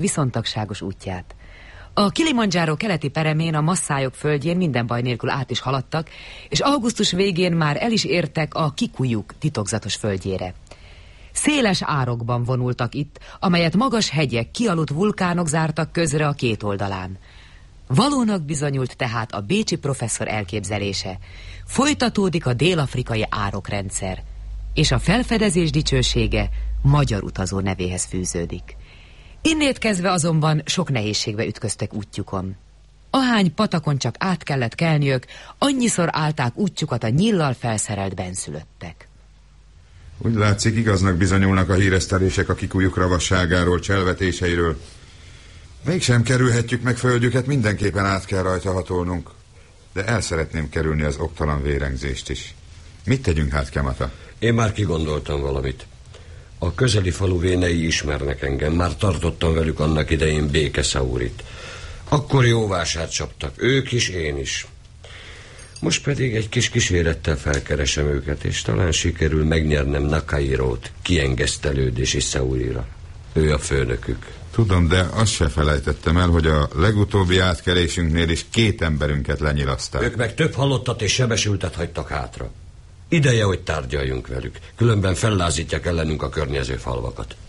viszontagságos útját. A Kilimandzsáró keleti peremén, a masszájok földjén minden baj nélkül át is haladtak, és augusztus végén már el is értek a Kikujuk titokzatos földjére. Széles árokban vonultak itt, amelyet magas hegyek, kialudt vulkánok zártak közre a két oldalán. Valónak bizonyult tehát a bécsi professzor elképzelése. Folytatódik a dél-afrikai árokrendszer, és a felfedezés dicsősége magyar utazó nevéhez fűződik. Innét kezdve azonban sok nehézségbe ütköztek útjukon. Ahány patakon csak át kellett kelniük, annyiszor állták útjukat a nyíllal felszerelt benszülöttek. Úgy látszik, igaznak bizonyulnak a híresztelések a Kikujuk ravasságáról, cselvetéseiről. Mégsem kerülhetjük meg földjüket, mindenképpen át kell rajta hatolnunk. De el szeretném kerülni az oktalan vérengzést is. Mit tegyünk hát, Kemata? Én már kigondoltam valamit. A közeli falu vénei ismernek engem, már tartottam velük annak idején békeszaurit. Akkor jó vásárt csaptak, ők is, én is. Most pedig egy kis kísérettel felkeresem őket, és talán sikerül megnyernem Nakairót kiengesztelődési Saurira. Ő a főnökük. Tudom, de azt se felejtettem el, hogy a legutóbbi átkelésünknél is 2 emberünket lenyilaszták. Ők meg több halottat és sebesültet hagytak hátra. Ideje, hogy tárgyaljunk velük, különben fellázítják ellenünk a környező falvakat.